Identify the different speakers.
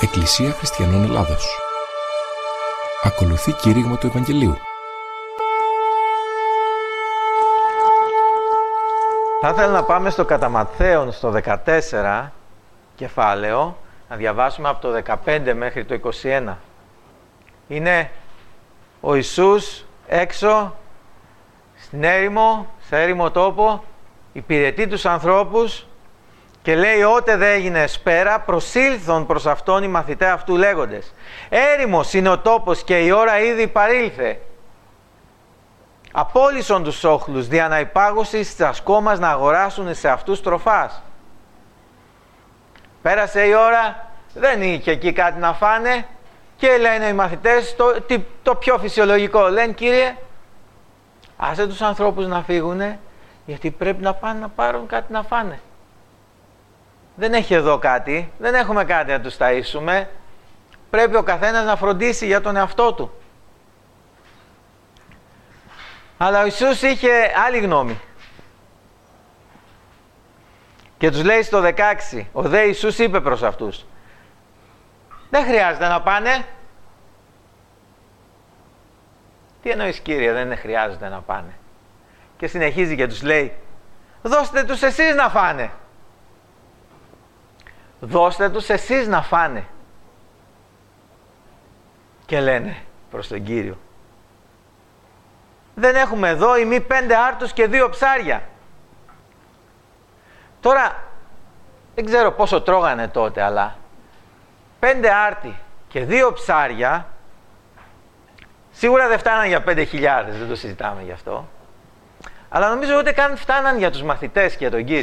Speaker 1: Εκκλησία Χριστιανών Ελλάδος. Ακολουθεί κήρυγμα του Ευαγγελίου.
Speaker 2: Θα ήθελα να πάμε στο κατά Ματθαίον στο 14 κεφάλαιο, να διαβάσουμε από το 15 μέχρι το 21. Είναι ο Ιησούς έξω στην έρημο, σε έρημο τόπο, υπηρετεί τους ανθρώπους και λέει: «Ότε δε έγινε σπέρα, προσήλθον προς αυτόν οι μαθηταί αυτού λέγοντες, έρημος είναι ο τόπος και η ώρα ήδη παρήλθε. Απόλυσον τους όχλους δια να υπάγωσις της ασκόμας να αγοράσουν σε αυτούς τροφάς». Πέρασε η ώρα, δεν είχε εκεί κάτι να φάνε και λένε οι μαθητές το πιο φυσιολογικό. Λένε: «Κύριε, άσε τους ανθρώπους να φύγουνε, γιατί πρέπει να πάνε να πάρουν κάτι να φάνε. Δεν έχει εδώ κάτι, δεν έχουμε κάτι να τους ταΐσουμε, πρέπει ο καθένας να φροντίσει για τον εαυτό του». Αλλά ο Ιησούς είχε άλλη γνώμη. Και τους λέει στο 16, ο δε Ιησούς είπε προς αυτούς: «Δεν χρειάζεται να πάνε». «Τι εννοείς, Κύριε, δεν χρειάζεται να πάνε?» Και συνεχίζει και τους λέει: «Δώστε τους εσείς να φάνε». Δώστε τους εσείς να φάνε. Και λένε προς τον Κύριο: «Δεν έχουμε εδώ ημί 5 άρτους και 2 ψάρια». Τώρα δεν ξέρω πόσο τρώγανε τότε, αλλά 5 άρτη και 2 ψάρια σίγουρα δεν φτάναν για 5.000, δεν το συζητάμε γι' αυτό. Αλλά νομίζω ούτε καν φτάναν για τους μαθητές και τον Κύριο.